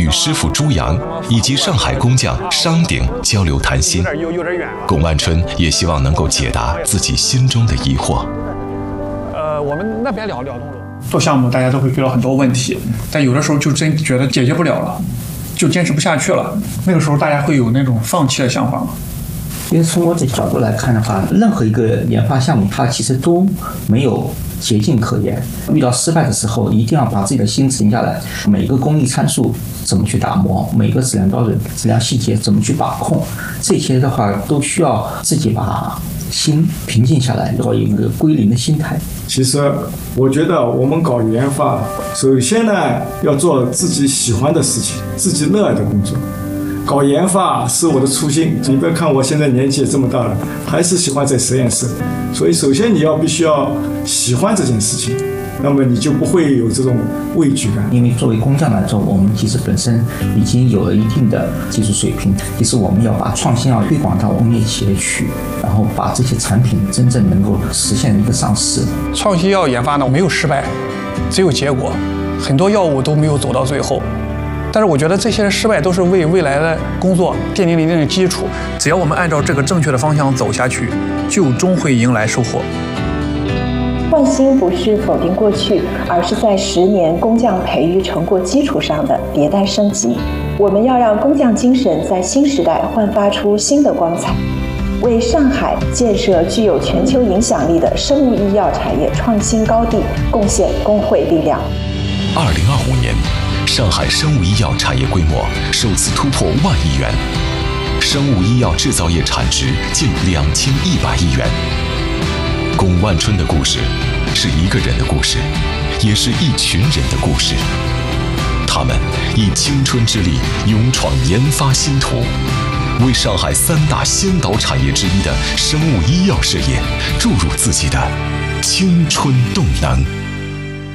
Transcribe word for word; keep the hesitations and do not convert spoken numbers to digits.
与师傅朱阳以及上海工匠商鼎交流谈心。龚万春也希望能够解答自己心中的疑惑。 呃，我们那边聊聊东路。 做项目大家都会遇到很多问题，但有的时候就真觉得解决不了了，就坚持不下去了。那个时候大家会有那种放弃的想法吗？ 因为从我的角度来看的话，任何一个研发项目它其实都没有捷径可言。遇到失败的时候，一定要把自己的心沉下来，每个工艺参数怎么去打磨，每个质量标准、质量细节怎么去把控，这些的话都需要自己把心平静下来，要有一个归零的心态。 其实我觉得我们搞研发，首先呢要做自己喜欢的事情，自己热爱的工作。搞研发是我的初心，你别看我现在年纪也这么大了，还是喜欢在实验室。所以首先你要必须要喜欢这件事情，那么你就不会有这种畏惧感。 因为作为工匠来说，我们其实本身已经有了一定的技术水平，其实我们要把创新要推广到工业企业去，然后把这些产品真正能够实现一个上市。 创新药研发呢，没有失败，只有结果，很多药物都没有走到最后。但是我觉得这些失败都是为未来的工作奠定了一定的基础。只要我们按照这个正确的方向走下去，就终会迎来收获。 换新不是否定过去，而是在十年工匠培育成果基础上的迭代升级。我们要让工匠精神在新时代焕发出新的光彩，为上海建设具有全球影响力的生物医药产业创新高地贡献工会力量。 二零二五年，上海生物医药产业规模首次突破万亿元，生物医药制造业产值近两千一百亿元。龚万春的故事是一个人的故事，也是一群人的故事。他们以青春之力勇闯研发新途，为上海三大先导产业之一的生物医药事业注入自己的青春动能。